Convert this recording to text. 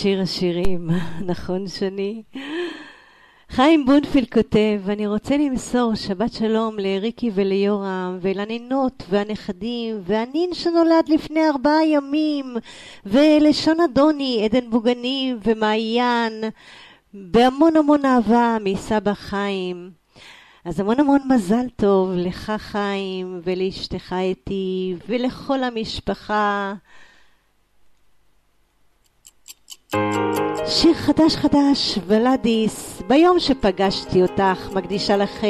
שיר השירים, נכון שני? חיים בונפילד כותב, אני רוצה למסור שבת שלום לריקי וליורם ולנינות והנכדים והנין שנולד לפני 4 ימים ולשון אדוני, עדן בוגני ומעיין, בהמון המון אהבה מסבא חיים. אז המון המון מזל טוב לך חיים ולאשתך אתי ולכל המשפחה. שיר חדש ולדיס, ביום שפגשתי אותך מקדישה לכם